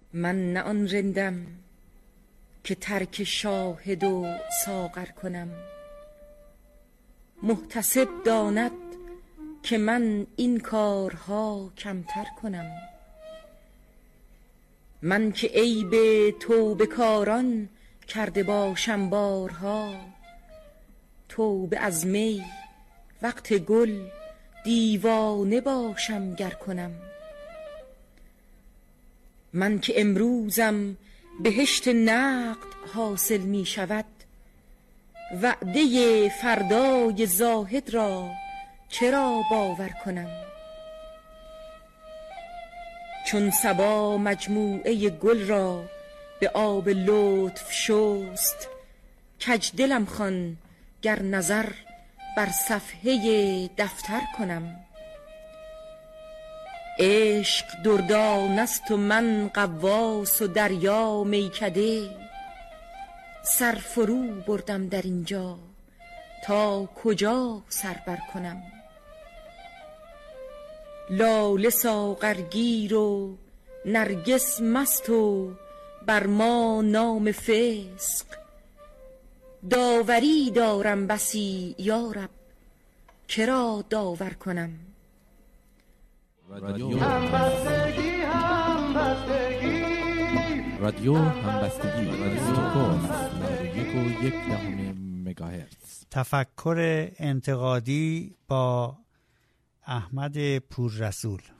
من نه آن رندم که ترک شاهد و ساغر کنم. محتسب داند که من این کارها کمتر کنم. من که عیب توبه کاران کرده باشم بارها، توبه از می وقت گل دیوانه باشم گر کنم. من که امروزم بهشت نقد حاصل می شود، وعده فردای زاهد را چرا باور کنم. چون صبا مجموعه گل را به آب لطف شست، کج دلم خوان گر نظر بر صفحه دفتر کنم. عشق دردانه است و من غواص و دریا میکده، سر فرو بردم در اینجا تا کجا سر بر کنم. لاله ساغرگیر و نرگس مست و بر ما نام فسق، داوری دارم بسی یارب چرا داور کنم. رادیو همبستگی رادیو همبستگی 91.1 مگاهرتز. تفکر انتقادی با احمد پوررسول.